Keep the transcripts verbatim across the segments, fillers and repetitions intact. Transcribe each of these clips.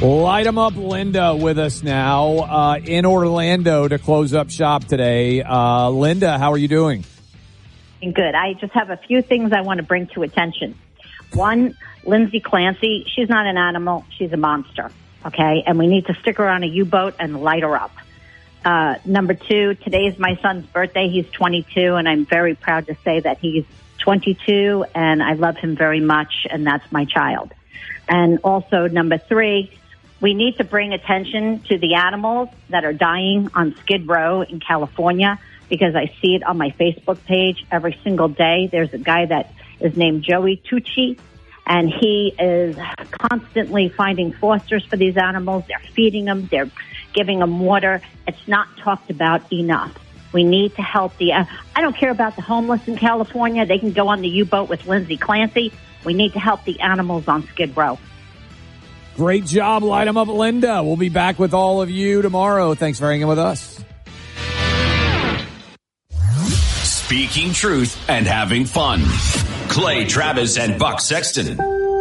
Light 'em up, Linda, with us now uh, in Orlando to close up shop today. Uh, Linda, how are you doing? Good. I just have a few things I want to bring to attention. One, Lindsay Clancy, she's not an animal. She's a monster, okay? And we need to stick her on a U-boat and light her up. Uh, number two, today is my son's birthday. He's twenty-two, and I'm very proud to say that he's twenty-two, and I love him very much, and that's my child. And also, number three, we need to bring attention to the animals that are dying on Skid Row in California, because I see it on my Facebook page every single day. There's a guy that is named Joey Tucci, and he is constantly finding fosters for these animals. They're feeding them. They're giving them water. It's not talked about enough. We need to help the, uh, I don't care about the homeless in California. They can go on the U-boat with Lindsay Clancy. We need to help the animals on Skid Row. Great job, Light 'em up, Linda. We'll be back with all of you tomorrow. Thanks for hanging with us. Speaking truth and having fun. Clay Travis and Buck Sexton.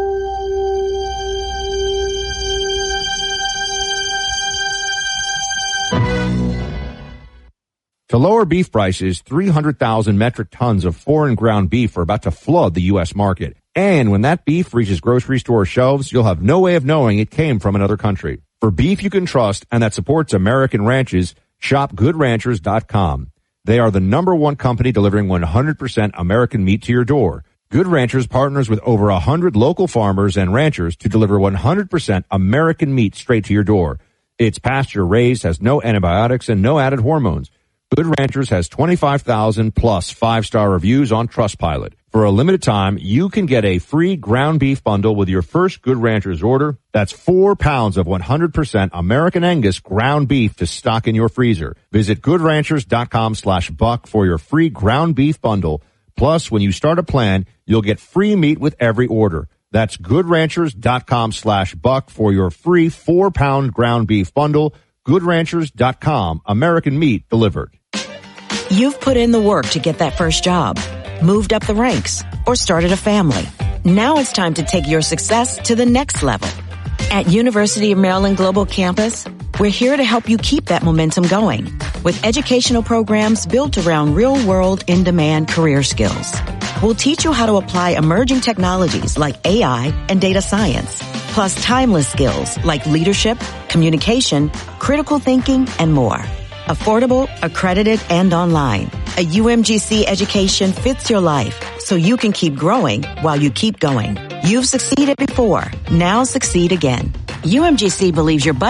To lower beef prices, three hundred thousand metric tons of foreign ground beef are about to flood the U S market. And when that beef reaches grocery store shelves, you'll have no way of knowing it came from another country. For beef you can trust and that supports American ranches, shop good ranchers dot com. They are the number one company delivering one hundred percent American meat to your door. Good Ranchers partners with over one hundred local farmers and ranchers to deliver one hundred percent American meat straight to your door. It's pasture raised, has no antibiotics, and no added hormones. Good Ranchers has twenty-five thousand plus five-star reviews on Trustpilot. For a limited time, you can get a free ground beef bundle with your first Good Ranchers order. That's four pounds of one hundred percent American Angus ground beef to stock in your freezer. Visit good ranchers dot com slash buck for your free ground beef bundle. Plus, when you start a plan, you'll get free meat with every order. That's good ranchers dot com slash buck for your free four-pound ground beef bundle. good ranchers dot com, American meat delivered. You've put in the work to get that first job, moved up the ranks, or started a family. Now it's time to take your success to the next level. At University of Maryland Global Campus, we're here to help you keep that momentum going with educational programs built around real-world, in-demand career skills. We'll teach you how to apply emerging technologies like A I and data science, plus timeless skills like leadership, communication, critical thinking, and more. Affordable, accredited, and online. A U M G C education fits your life so you can keep growing while you keep going. You've succeeded before. Now succeed again. U M G C believes your budget